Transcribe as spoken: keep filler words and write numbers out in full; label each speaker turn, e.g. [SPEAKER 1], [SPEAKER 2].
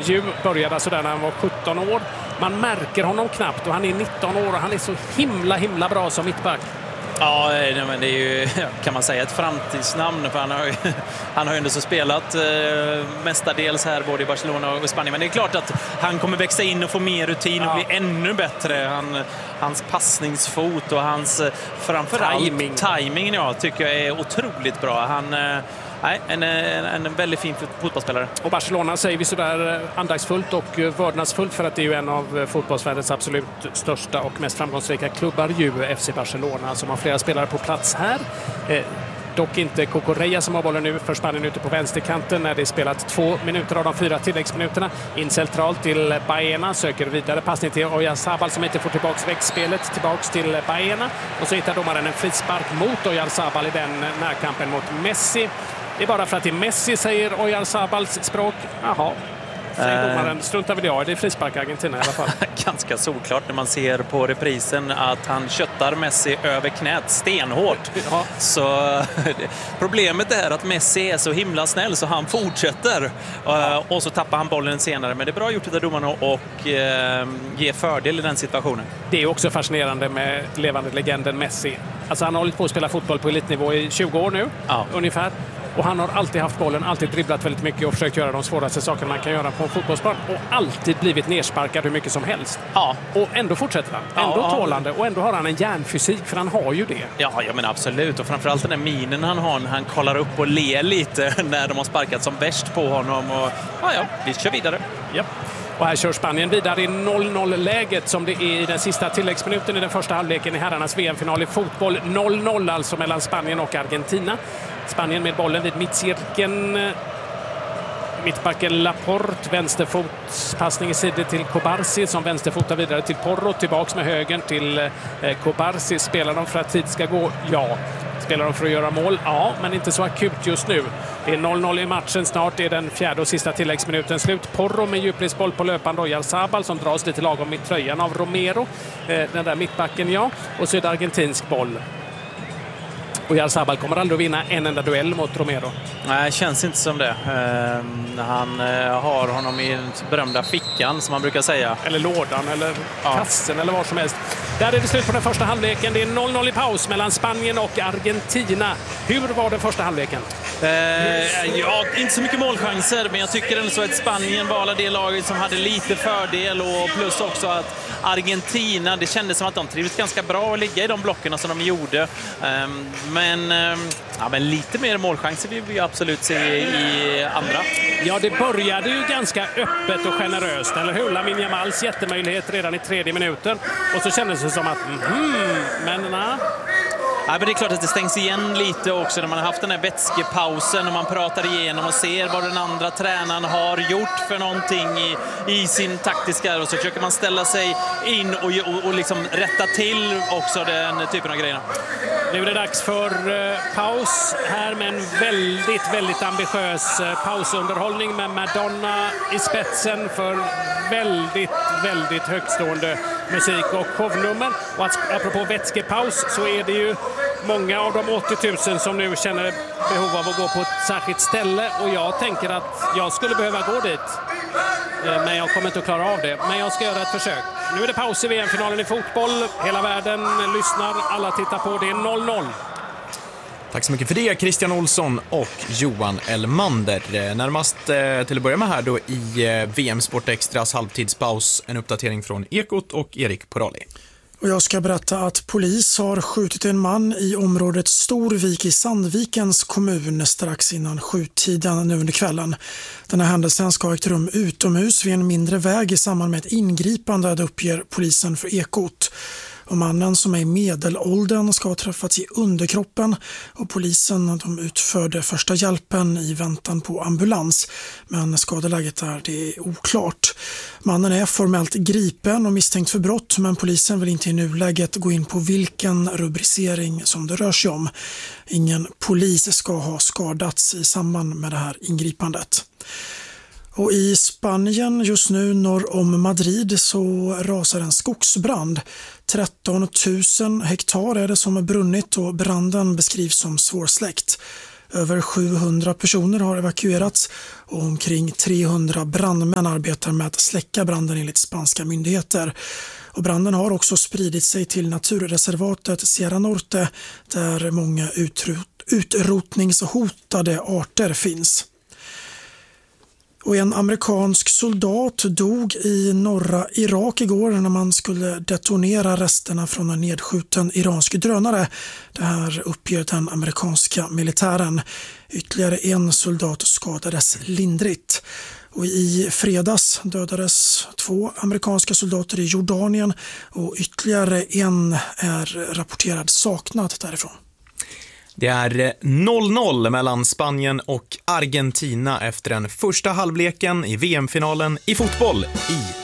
[SPEAKER 1] Ju började alltså där när han var sjutton år. Man märker honom knappt och han är nitton år och han är så himla himla bra som mittback.
[SPEAKER 2] Ja, men det är ju, kan man säga, ett framtidsnamn, för han har ju, han har ju ändå så spelat eh, mestadels här både i Barcelona och Spanien, men det är klart att han kommer växa in och få mer rutin och ja. bli ännu bättre. Han, hans passningsfot och hans framförallt timing. timingen ja, tycker jag är otroligt bra. Han eh, Nej, en, en, en väldigt fin fotbollsspelare.
[SPEAKER 1] Och Barcelona säger vi sådär andaktsfullt och vördnadsfullt, för att det är ju en av fotbollsvärldens absolut största och mest framgångsrika klubbar, ju F C Barcelona, som har flera spelare på plats här. Eh, dock inte Cucurella som har bollen nu för Spanien ute på vänsterkanten när det är spelat två minuter av de fyra tilläggsminuterna. In centralt till Baena, söker vidare passning till Oyarzabal som inte får tillbaks växtspelet, tillbaks till Baena, och så hittar domaren en frispark mot Oyarzabal i den närkampen mot Messi. Det är bara för att det är Messi, säger Oyarzabals språk. Jaha, säger domaren. Struntar väl jag, det är frispark Argentina i alla fall.
[SPEAKER 2] Ganska solklart när man ser på reprisen att han köttar Messi över knät stenhårt. Ja. Så problemet är att Messi är så himla snäll så han fortsätter. Ja. Och så tappar han bollen senare. Men det är bra gjort av domarna och eh, ge fördel i den situationen.
[SPEAKER 1] Det är också fascinerande med levande legenden Messi. Alltså han har hållit på att spela fotboll på elitnivå i tjugo år nu, ja. ungefär. Och han har alltid haft bollen, alltid dribblat väldigt mycket och försökt göra de svåraste sakerna man kan göra på en fotbollsplan. Och alltid blivit nersparkad hur mycket som helst. Ja. Och ändå fortsätter han. Ändå ja, tålande. Och ändå har han en järnfysik, för han har ju det.
[SPEAKER 2] Ja, ja men absolut. Och framförallt den där minen han har när han kollar upp och ler lite när de har sparkat som värst på honom. Och ja, ja, vi kör vidare.
[SPEAKER 1] Ja. Och här kör Spanien vidare i noll noll-läget som det är i den sista tilläggsminuten i den första halvleken i herrarnas V M-final i fotboll. noll noll alltså mellan Spanien och Argentina. Spanien med bollen vid mittcirkeln. Mittbacken Laporte, vänsterfotspassning i sidor till Cobarsi som vänsterfotar vidare till Porro, tillbaks med högen till eh, Cobarsi. Spelar de för att tid ska gå? Ja. Spelar de för att göra mål? Ja, men inte så akut just nu. Det är noll noll i matchen, snart är den fjärde och sista tilläggsminuten slut. Porro med djupledsboll på löpande, Oyarzabal som dras lite lagom i tröjan av Romero. Eh, den där mittbacken, ja. Och så är det argentinsk boll. Oyarzabal kommer aldrig att vinna en enda duell mot Romero.
[SPEAKER 2] Nej, känns inte som det. Uh, han uh, har honom i den berömda fickan, som man brukar säga.
[SPEAKER 1] Eller lådan, eller ja. kassen, eller vad som helst. Där är det slut på den första halvleken. Det är noll noll i paus mellan Spanien och Argentina. Hur var den första halvleken?
[SPEAKER 2] Uh, ja, inte så mycket målchanser, men jag tycker ändå så att Spanien var det laget som hade lite fördel, och plus också att Argentina, det kändes som att de trivdes ganska bra att ligga i de blockerna som de gjorde. Um, men, um, ja, men lite mer målchanser vill vi absolut se i andra.
[SPEAKER 1] Ja, det började ju ganska öppet och generöst, eller hur? Lamine Yamals jättemöjlighet redan i tredje minuten. Och så kändes det som att, mm, men nej.
[SPEAKER 2] Ja, men det är klart att det stängs igen lite också när man har haft den här vätskepausen och man pratar igenom och ser vad den andra tränaren har gjort för någonting i, i sin taktiska, och så försöker man ställa sig in och, och, och liksom rätta till också den typen av grejerna.
[SPEAKER 1] Nu är det dags för eh, paus här med en väldigt, väldigt ambitiös eh, pausunderhållning med Madonna i spetsen för väldigt, väldigt högstående musik och shownummer. Och att, apropå vätskepaus, så är det ju många av de åttio tusen som nu känner behov av att gå på ett särskilt ställe, och jag tänker att jag skulle behöva gå dit. Men jag kommer inte att klara av det. Men jag ska göra ett försök. Nu är det paus i V M-finalen i fotboll. Hela världen lyssnar, alla tittar på. Det är noll noll.
[SPEAKER 3] Tack så mycket för det, Christian Olsson och Johan Elmander. Närmast till att börja med här då i V M Sport Extras halvtidspaus, en uppdatering från Ekot och Erik Porali.
[SPEAKER 4] Och jag ska berätta att polis har skjutit en man i området Storvik i Sandvikens kommun strax innan sjutiden nu under kvällen. Den här händelsen ska ha ägt rum utomhus vid en mindre väg i samband med ett ingripande, det uppger polisen för Ekot. Och mannen, som är i medelåldern, ska ha träffats i underkroppen, och polisen de utförde första hjälpen i väntan på ambulans. Men skadeläget är det är oklart. Mannen är formellt gripen och misstänkt för brott, men polisen vill inte i nuläget gå in på vilken rubricering som det rör sig om. Ingen polis ska ha skadats i samband med det här ingripandet. Och i Spanien just nu norr om Madrid så rasar en skogsbrand. tretton tusen hektar är det som har brunnit, och branden beskrivs som svårsläckt. Över sjuhundra personer har evakuerats och omkring trehundra brandmän arbetar med att släcka branden enligt spanska myndigheter. Och branden har också spridit sig till naturreservatet Sierra Norte där många utrot- utrotningshotade arter finns. Och en amerikansk soldat dog i norra Irak igår när man skulle detonera resterna från en nedskjuten iransk drönare. Det här uppger den amerikanska militären. Ytterligare en soldat skadades lindrigt. Och i fredags dödades två amerikanska soldater i Jordanien och ytterligare en är rapporterad saknad därifrån.
[SPEAKER 3] Det är noll noll mellan Spanien och Argentina efter den första halvleken i V M-finalen i fotboll i